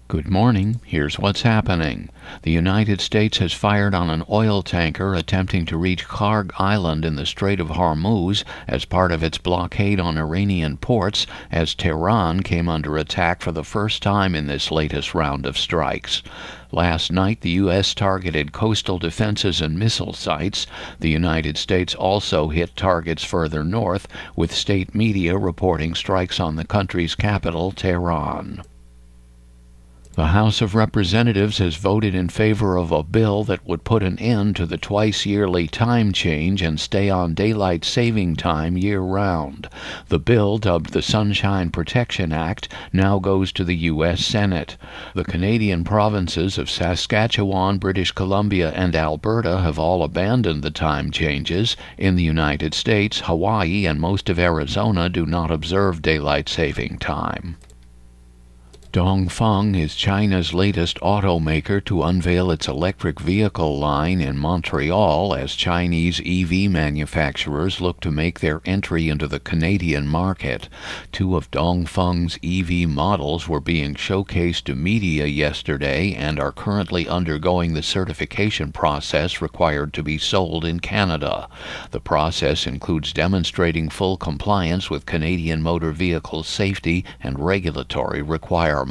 Good morning. Here's what's happening. The United States has fired on an oil tanker attempting to reach Kharg Island in the Strait of Hormuz as part of its blockade on Iranian ports as Tehran came under attack for the first time in this latest round of strikes. Last night, the U.S. targeted coastal defenses and missile sites. The United States also hit targets further north, with state media reporting strikes on the country's capital, Tehran. The House of Representatives has voted in favor of a bill that would put an end to the twice-yearly time change and stay on daylight saving time year-round. The bill, dubbed the Sunshine Protection Act, now goes to the U.S. Senate. The Canadian provinces of Saskatchewan, British Columbia, and Alberta have all abandoned the time changes. In the United States, Hawaii and most of Arizona do not observe daylight saving time. Dongfeng is China's latest automaker to unveil its electric vehicle line in Montreal as Chinese EV manufacturers look to make their entry into the Canadian market. Two of Dongfeng's EV models were being showcased to media yesterday and are currently undergoing the certification process required to be sold in Canada. The process includes demonstrating full compliance with Canadian motor vehicle safety and regulatory requirements.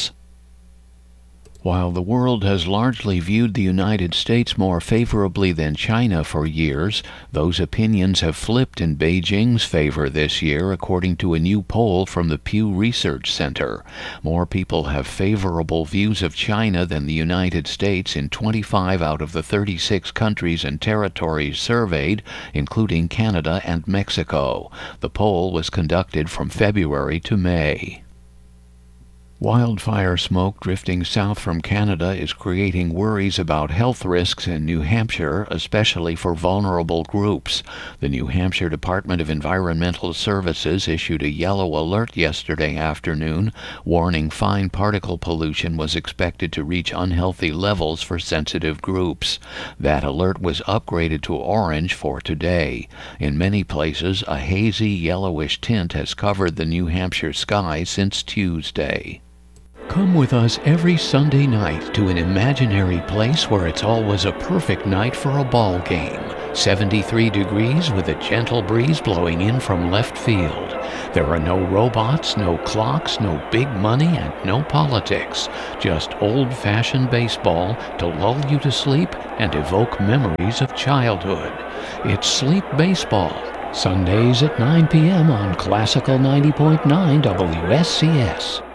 While the world has largely viewed the United States more favorably than China for years, those opinions have flipped in Beijing's favor this year, according to a new poll from the Pew Research Center. More people have favorable views of China than the United States in 25 out of the 36 countries and territories surveyed, including Canada and Mexico. The poll was conducted from February to May. Wildfire smoke drifting south from Canada is creating worries about health risks in New Hampshire, especially for vulnerable groups. The New Hampshire Department of Environmental Services issued a yellow alert yesterday afternoon, warning fine particle pollution was expected to reach unhealthy levels for sensitive groups. That alert was upgraded to orange for today. In many places, a hazy yellowish tint has covered the New Hampshire sky since Tuesday. Come with us every Sunday night to an imaginary place where it's always a perfect night for a ball game. 73 degrees with a gentle breeze blowing in from left field. There are no robots, no clocks, no big money, and no politics. Just old-fashioned baseball to lull you to sleep and evoke memories of childhood. It's Sleep Baseball, Sundays at 9 p.m. on Classical 90.9 WSCS.